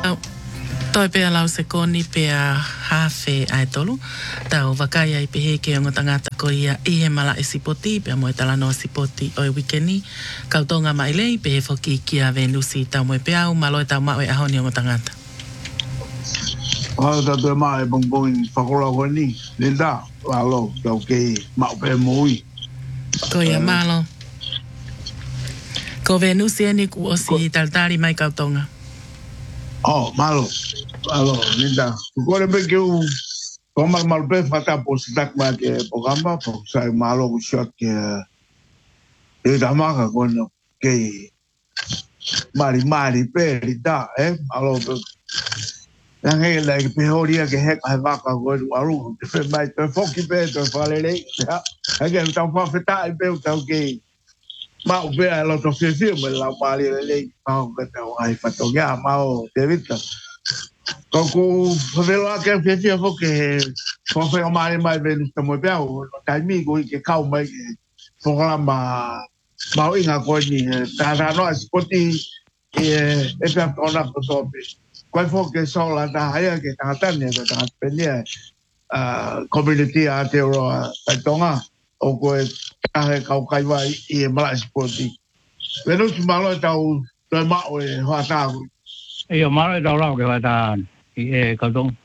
Toi pea lau se koni pea hawhe ai tolu. Tau wakaya I pehe ke ongo tangata ko ia I he mala e sipoti, pea moe tala noa sipoti o e wikeni. Kautonga mai lei, pehe foki kia Venusi tau moe pea au, malo e tau mao e ahoni ongo tangata. Hala tatu e maa e bongbongin whakola koe ni. Linda, walo, tau kei mao pe moui. Ko ia malo. Ko Venusi e ni ku osi taltari mai kautonga. Oh, malo. Malo, Linda. Kukore pe keu Komal malpe fata po sitak ma ke pogamba po sai malo shot ke e damaka kono ke mari pe rita malo pe yang e la pe horia ke hek ai vaka ko aru pe mai pe foki pe to falele ya again tam fa feta pe to ke ma pe a lot of fear me la pali le pa ko to ai fato ya ma te vita Koku favelo aquele que tinha porque foi foi uma mais bem estamos bem o caminho que calma programa mau inga ko ni ta no spoti e pe ona ko top qual foi que só lá da área que tá tendo tá pendia community ate ro ta tonga o ko ta kau kai vai e mala spoti pero se malo tá o ma o ha ta e o malo da lo que va ta e kauton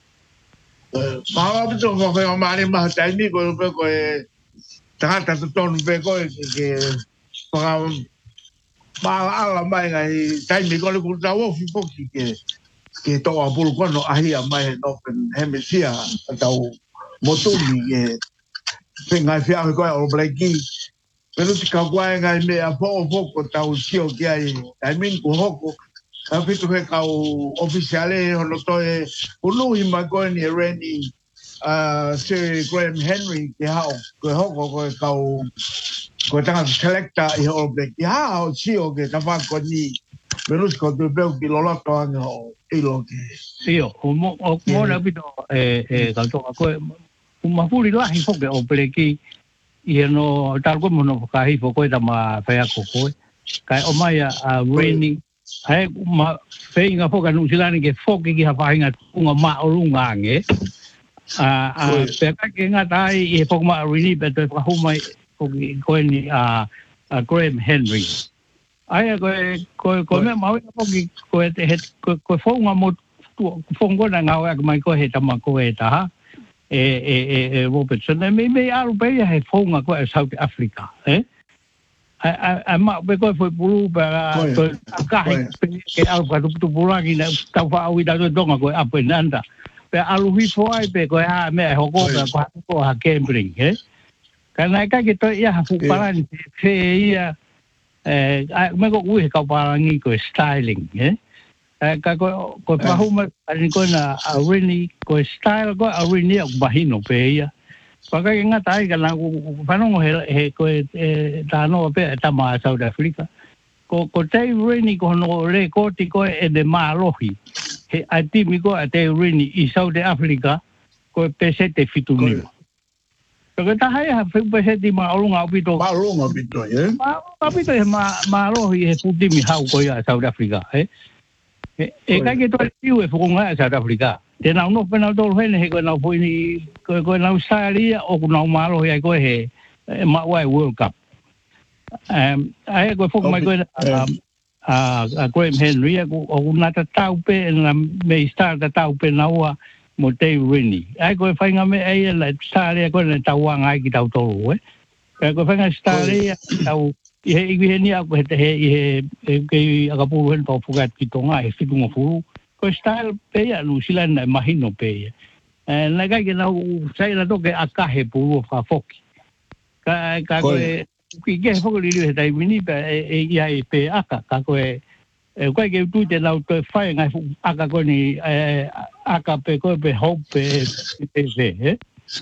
Mama betul kau kau mari mah tadi kau kau tangan tak ton kau ke kau malah mai ngai tadi kau kau tahu fipok ke to apul kau no ahi mai no hemisia atau motor ni ke pengai fia kau orang belaki pero si kau ngai me apa kau tahu sio ke ai I mean kau hok Tapi tu kau oficiale hono toe ulu ima koe ni Randy Sir Graham Henry ke hao koe hoko koe koe tanga selecta I ho black ke hao sio ke tawa koe ni merus koe tu beu ki loloto anga ho ilo ke sio o mo na pito kautonga koe umahuri lahi foke o peleki I no tal koe mono kahi fokoe tama whea koe kai o mai a Randy ai ma feinga foka no silani ke foki ki hapainga tunga ma orunga nge pe ka ke nga tai e fok ma rini pe to ka humai foki ko ni Graham Henry ai ko me ma foki ko te ko fonga mo fongo na nga mai ko he tama ko e ta Robertson me alu pe he fonga ko South Africa ma be ko foi pulu para to kai ke alfa tu buraki na ta fa wi da donga ko apenanda pe alu hi foi pe ko ha me ho ko ko ha Cambridge kana ka ke to ya fu para ni fe ya me ko ui ka para ni ko styling ka ko pa hu ma ni ko na really ko style ko really ba hino pe ya Paka inga tai kana whanongo he koe tānoa pea e tama South Africa. Ko tei rini ko hono re koti koe e de mālohi. He atimi koe a tei rini I South Africa koe pesete fitu nima. Paka tahai ha pesete maolunga opito. Maolunga opito, Maolunga opito he mālohi he putimi hau koe a South Africa. E kake toa tiu e whukonga a South Africa. Te nau no pena tolu hene he koe nau poini koe nau sāria o ku nau malo hei koe he Mawai World Cup. Ai koe whuku mai koe a Graham Henry o ku nata tau pe na me star ta tau pe naua mo te rini. Ai koe whainga me ei la sāria koe na tau wanga ai ki tau tolu Ai koe whainga sāria tau I he iwi he ni ako he kei akapuru hen tau whukat ki tonga he whitunga furu. Ko style pe ya no silana mahino pe na ka ke na sai na to ke akahe pulu fa foki ka ko ki ke foki li he tai mini pe ia pe aka ka ko ko ke tu te na to fai nga aka ko ni aka pe ko pe hope pe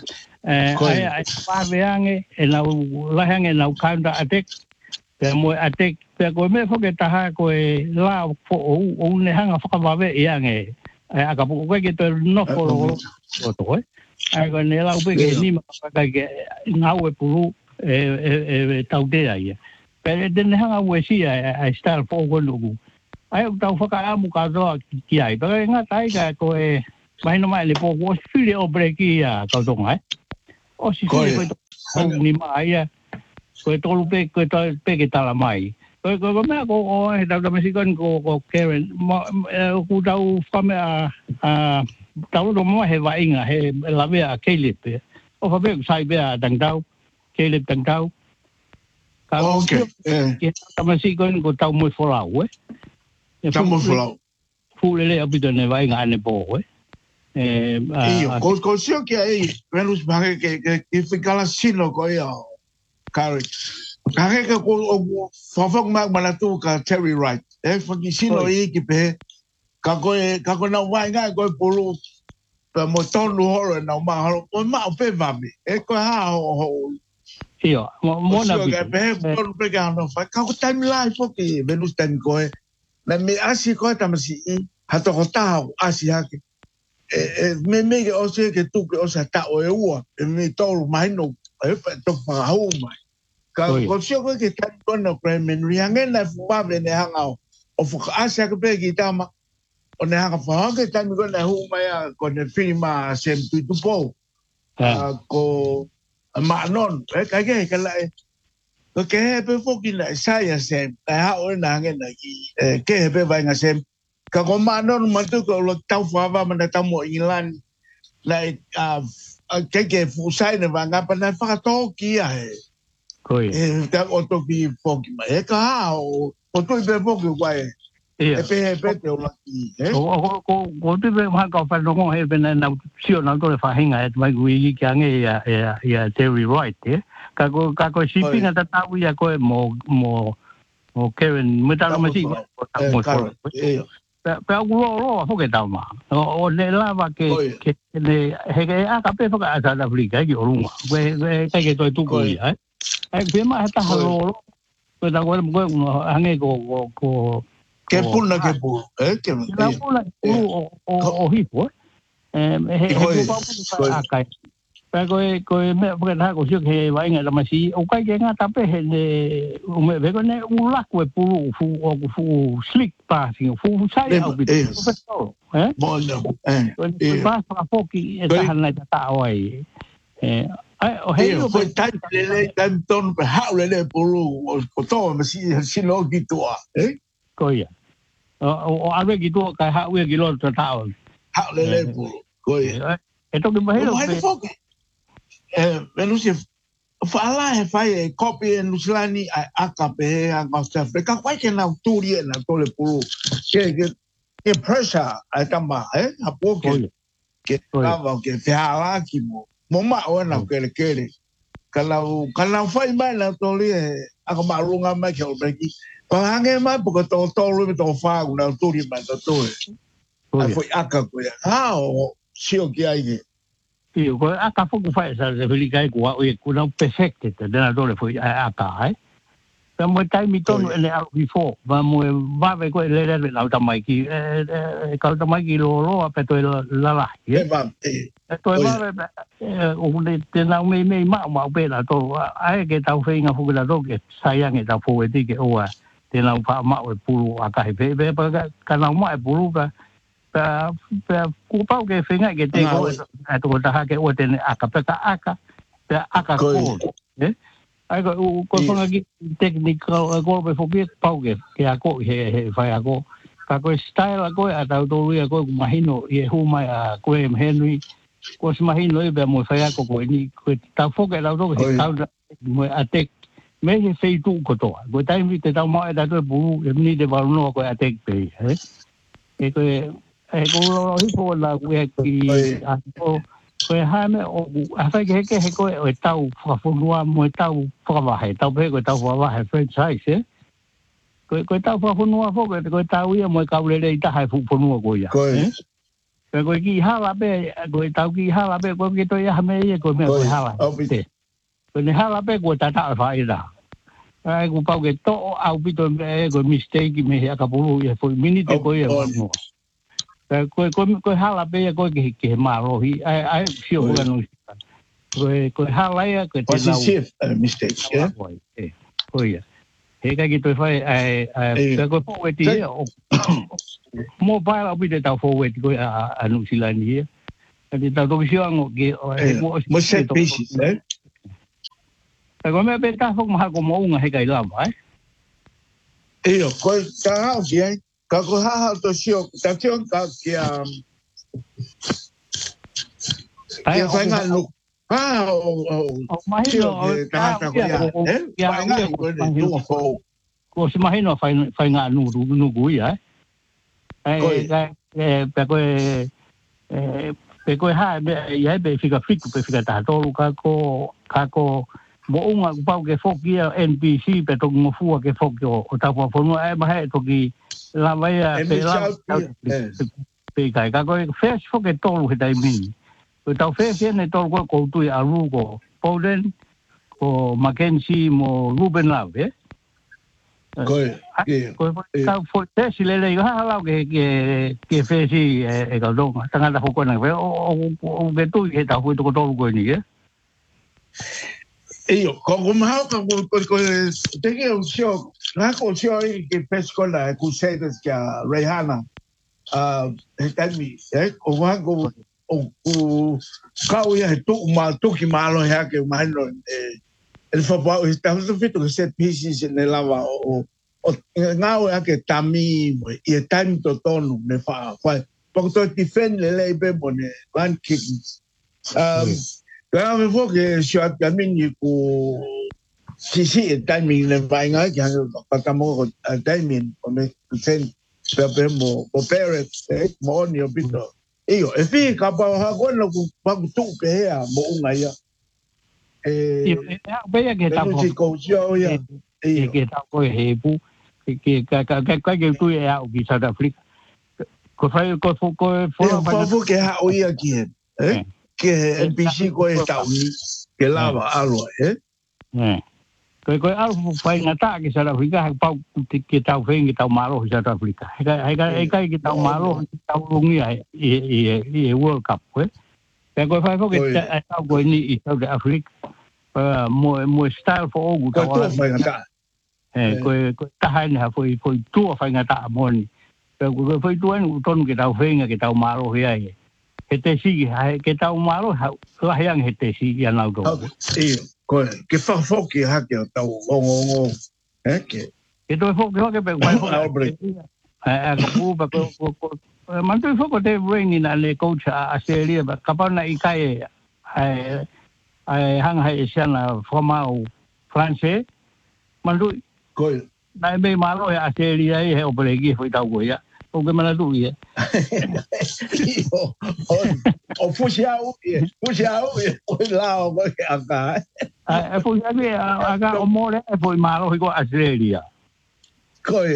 ai pa veange na la hange na counter attack pe mo attack ko me foke taha ko la fo o ne hanga whakawave ia nge aka puku koe ke to no folo o to ai ko ne la upe ke ni maka ke ngau e pulu tau te ai pe de ne hanga we si ai star fo ko no ai tau whakaamu katoa ki ai. Paka ngā taiga koe mahina mai le po ko sili o breki a kautonga o si sili koe ni mai koe tolu pe koe pe ke tala mai koe mea ko o he tau tamasikan ko Karen ku tau whame a tau no mua he wainga he lawe a Caleb o whape ku sai bea tangtau Caleb tangtau okay ke tamasikan ko tau mui wholau tau mui wholau fulele apito ne wainga ane po ko sio que aí menos bague que fica lá sino ko ia kare kare que o fofok mag malatu ka Terry Wright faki sino i ki pe ka ko na wai nga ko pulu pa mo tonu horo na ma horo ma pe vami ko ha ho io mo na bi pe ko pe ga no fa ka ko time life foki menos tan ko na mi asi ko tamasi hato ko ta asi ha me o se que tu que o sea ta o ua me todo mai no to pa ho mai ka ko se ko que tan con no premen riangen na fa be ne hanga o fu asia que pe ki tama o ne hanga fa que tan con na ho mai con el filma sempre tu po ko ma non ka que la ko que pe fo ki na sai sem ha o na ngen na ki que pe va nga sem ka ko manon mantu ko lo tau fa va mana tau mo ilan like ke fu sai ne va nga pa na fa to ki ai koi ta o to ki fo ki ma e ka o to be fo ki wa e pe te o la ki ko te be ma ka fa no he be na sio na to le fa hinga e mai wi ki ange ya Terry Wright ka ko shipping ta ta wi ya ko mo Karen meta ma si pero lo fo que tama o le lava que le he a ka pe fo ka sa Africa ki orunga we que to tu ko ya pe ma ta lo ko da ko mo ange ko que pula que que la pula o hipo he ko pa pero ko me porque na ko sio que va en la masi o ka que nga tape he o me ve con un laco fu slick passing fu sai au bit bueno pa pa poki esa na ta oi o he foi tan ton ha le pulu o to me si no kitua ko ya o ave kitua ka ha we kilo ta ha le pulu ko ya esto que imagino menos se fala fai copy en Luslani AKP a Costa Africa qual que na altura na tole pulu que pressure a tamba a pouco que tava que fala que moma ona que kalau fai mai na tole a ko marunga mai que o beki pa hange mai porque to lu to fa na altura mai to foi AKP o sio que aí io ko aka foku fai sa se filikai ko o ku na perfect te na dole foi aka pa mo tai mi tonu ele al before va mo va ve ko le la tamai ki ka tamai ki lo a pe to la va to va o le te na me ma pe la to ai ke tau fe nga foku la to ke sayang e ta fo e ke o te na fa ma o pulu aka pe pa ka na ma e pulu ka ku pau ke finga ke te ko to ta ke o te aka ko ai ko fonga ki technical ko be fo bi pau ke ako he fai ako ka ko style ako ata to ri ako mahino e hu mai a ko Henry ko mahino e be mo fai ako ko ni ko ta fo ke la to he ta mo atek me he fei tu ko to ko tai mi te ta mo e ta to bu ni de ba no ko atek pe e ko lo hipo la we ki a ko ha me o a fa ke ko e tau fa funua mo tau fa va he tau pe ko tau fa va he franchise ko tau fa funua fo ko tau ia mo ka le ta ha funua ko ya ko ki ha la be ko tau ki ha la be ko ki to ya me ko me ko ha la ko ni ha la be ko ta fa ida ai ko pa ke to au bito ko mistake me ya ka pulu ya fo minute ko ya mo ko hala pe ko ke maro hi ai sio ko no ko hala ya ko te positive mistake ko ya he ka ki toi fai ka ko forward ia mo pa la bide ta forward ko a New Zealand ia ka ti ta to sio ngo ke mo set pieces ka ko me pe ta fo ma ko mo nga he ka ila ba io ko ta ha bien ka ko ha to sio ta sio ka ki ai fa nga lu mahino ko si mahino fai nga nu gu ya pe ko ha ya be fika ta to ka ko mo unga pa ke foki NPC pe to mo fu ke foki o ta fo no ai ma he to ki la vai pe la pe ka ko fresh foki to lu he dai min ko tau fe ne to ko tu a ru ko Poland ko Mackenzie mo Ruben Love ko ta fo te si le ha la ke fe si e ka do tanga da ko na o ke tu ke ta fo to ko ni io ko ma ko te ke o sio la ko sio ke pescola ku se des que Rihanna está mi o wa go o kau ia tu ma tu ki malo ya que malo el fútbol está feito que set pieces en lava o ngau ya que tami e tanto tono ne fa porque to defend le be bone one kick claro fue que yo también ku sí timing le va nga ya patamo timing con sen pero mo opera mo ni obito io e fi ka pa ha quello pa tu che è mo una ya veia che ta ko ya che ta ko he bu che ka tu è a ki South Africa ko fai ko fo che ha o ia ki che il PC ko sta che lava algo ko algo fai na ta ki South Africa pa ki ta fe ki ta malo South Africa ka ki ta malo ta lungi e World Cup ko fai ko ki ta ko ni South Africa mo style fo o ta fai na ko ta hai na foi tu fai na ta mo ni ko foi tu en ton ki ta fe ki ta malo he te si ke ta malo la yang he te si ya na go che fa fuochi anche che dove fuochi che per qualche ma tu fuoco te ring in alle coach a serie ma capana i kai ai hang hai siana formal francese ma lui dai be malo a serie ai he operegi foi tau go ya o che me la tu ia o fusiao o lao ko aka poi aga o more e poi malo ko Australia coi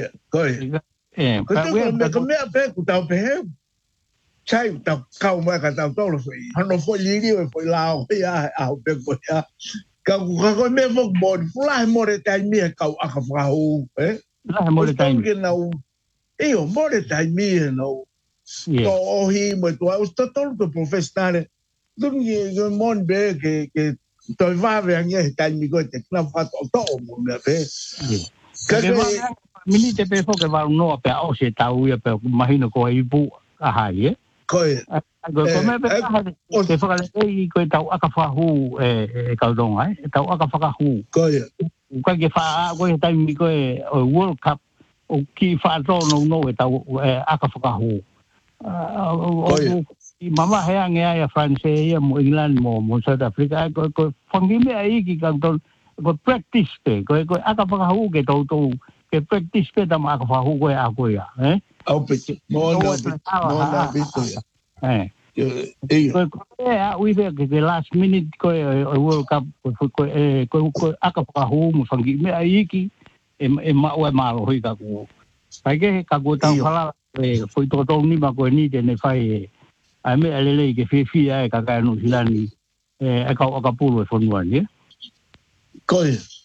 me come a pe ku tau pe chai tau kau ma ka tau tolo foi no foi liri e foi lao ya au pe ko ya ka ko me mo bon fly more tai mi ka aka fa u la more tai mi io more tai mi no to hi mo to sto tolo professionale dunque mon be che to va venire tai mi ko te na fa to mo me pe mini te pe fo che va no pe o se tau ia pe imagino ko i bu a hai coi come pe fo le ko tau aka fa hu ka dong ai tau aka fa hu coi que fa ko tai mi ko World Cup o ki fa to no tau aka fa hu i mama he anga ya France ya mo England mo South Africa ko fangi me ai ki ka to ko practice pe ko aka fa hu ke to ke practice pe da ma ka fa hu ko ya au pe mo na visto we the last minute ko World Cup ko aka fa hu mo fangi me ai ki e ma o ma lo hi ka ko pai ke ka ko ta fala foi to ni ma ko ni de ne fai a me ale ke fi ai ka ka no silani ka pulo fo no ni ko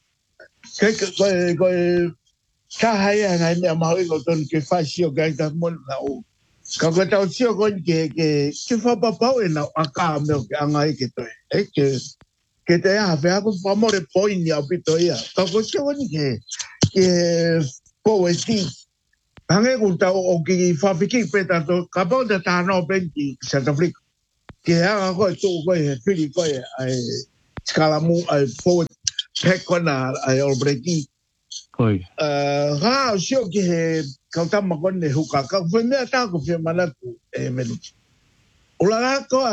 ka hai ana me ma ho ko ton ke fa sio ga ta mo na o ka ko ta sio ko ke fa pa na aka me anga ke to ke te ha fa ko fa mo re point ya pito ya ka ko sio ni ke ke poeti hange ku ta o ki fafiki peta to kapau de ta no benki South Africa ke ha ko to ko e fili ko e ai skalamu ai poet pekona ai olbreki Koi. ha sio ki he kauta makone huka ka foi me ta ko fe manaku e menu ula ko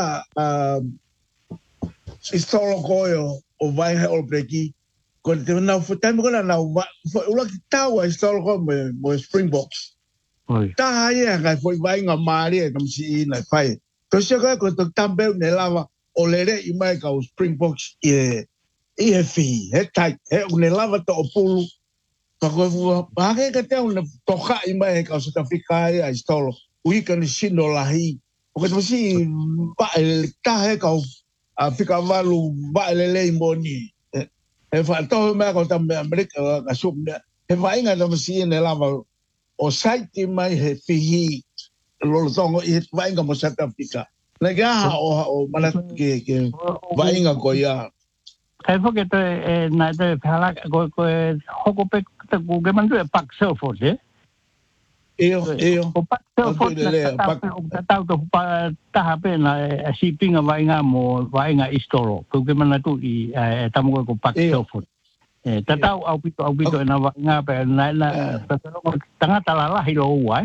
istolo koyo o vai he olbreki kon te na futai mo na ula ki tawa istolo ko mo Springboks ta hai nga foi vai nga mari e kamsi na fai to se ko to tambe ne lava o lere i mai ka Springboks e fi he tai he ne lava to pulu pa ko pa ke te un toka i mai ka South Africa e istolo ui kan sino lahi o ke si ba el ta he ka a fika valu ba lele mboni e fa to me ko tambe America ka sum he vai nga to si ne lava o site mai he fihi lo tongo i vai nga mo South Africa le ga o mana ke vai nga ko ya kai fo ke te na te phala ko hoko pe te ku ke mandu e pak selford io o pak selford ta ta to pa ta ha pe na shipping vai nga mo vai nga istoro ko ke manatu i tamo ko pak selford tatau au pito na nga pe na tanga talala hilo wa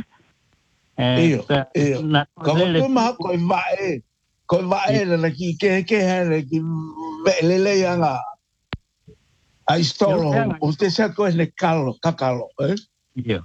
na ko ma ko vai la ki ke le ki le yanga a istolo usted se ko le kakalo yo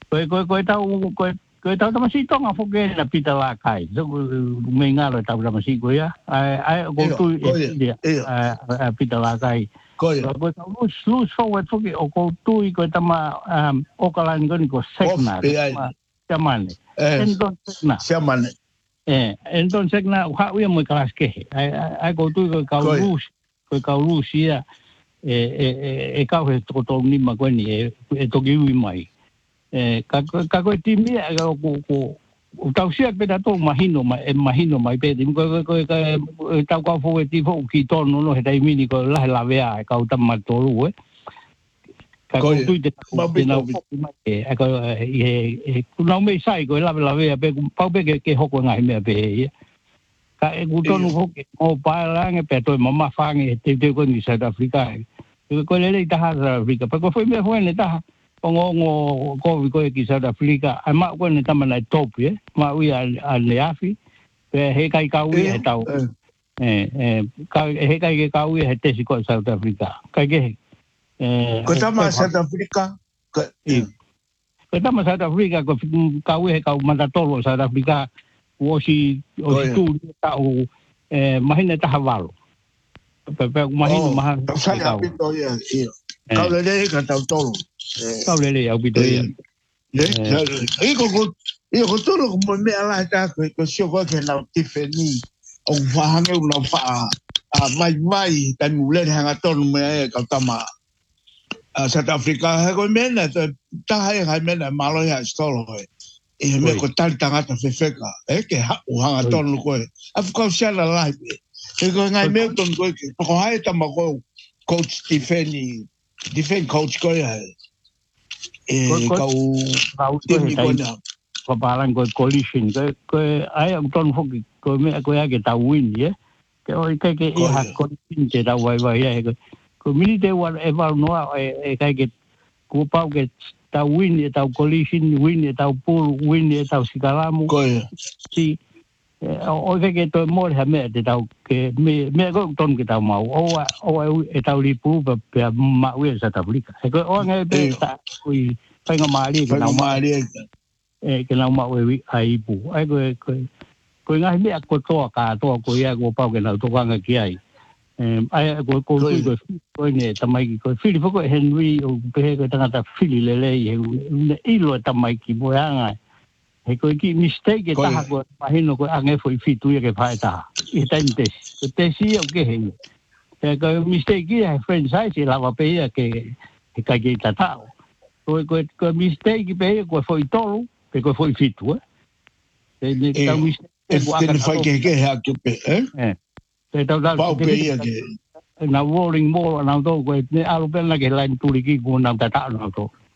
ko tau tamasi tonga fo ke na pita la kai so me ngalo tau tamasi ko ya ai go tu pita la kai ko lu forward fo ke o ko tu ko tama o kala ngoni ko sekna chamane chamane entonces sekna ha ui mo kalas ke ai go tu ko ka rusia ka he to ni ma ko ni to ki ui mai ka ko timi ko tau sia pe to mahino mai pe ko tau ka fo ti fo ki to no he dai mini ko la vea ka uta ma to lu ka ko tu te na ko ku na me sai ko la vea pe pa pe ke ho ko ngai me pe ka ku to no ho o pa la nge pe to mama fa nge te ko ni South Africa ko le ta ha Africa pa ko foi me ho ne ta ngo ko ki South Africa ama ko ne tama na top ma ui a le afi pe he kai ka ui he tau ka he kai ke ka ui he te si ko South Africa ka ke ko tama South Africa ko tama South Africa ko ka ui he ka manda tolo South Africa o si tu ta o mahina ta havalo pe mahina maha sa pito ya ka le ka tau tolo kau lele au pito ia io tolo como me ala ta ko sio ko ke na Tiffany o vahange una fa mai ta mule hanga tonu me ka tama South Africa he ko mena ta hai mena malo ya stolo e me ko tal tanga ta fefeka ke hanga tonu ko afko sia la live e ko ngai me ton ko hai ta ma ko coach Tiffany coach ko ya kau timi kona ko balang ko collision ko ai ang ton fo ko me ko ya ke ta win ye ke o ke ha collision te da vai ya ko milite wa eval no e ke ko pau ke ta win e ta collision win e ta pull win e ta sikalamu ko si o ke to mo ha me te ta ke me ko ton ke ta mau o e ta lipu pe ma wi sa ta Africa ko o ngai pe ta ui penga mali ke na ma we ai pu ai ko ngai me ko to ko ya ko pau ke na to ka ngai ai ko ne tamai ko fili ko Henry o pe ko tanga fili lele i lo tamai ki mo anga he ko ki mistake ta ko mahino ko ange foi fitu ke fa ta i tente te si o ke he ko mistake ki friend sai si lava pe ke ka ke ta ko mistake pe ko foi tolo pe ko foi fitu ne ka mistake ke ha ke pe te tau pau pe ke na rolling more na to ko ne alo pe na ke line tu ki ko na ta no to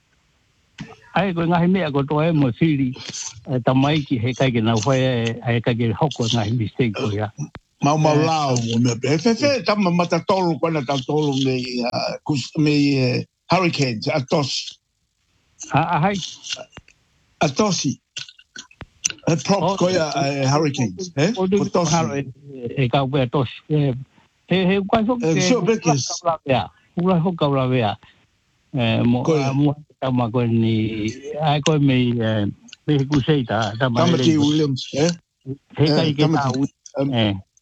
ai ko ngai me ko to e mo siri tamai ki he kai ke na foi ai kai ke hoko ngai mistake ko ya mau lao me fe tama mata tolu kona ta tolu me hurricanes atos hai atosi prop ko ya hurricanes atos e ka pe atos he kwa so ke ya ula ho ka la ya mo tama ko ni ai ko me ku sei ta tama Williams he kai ke ta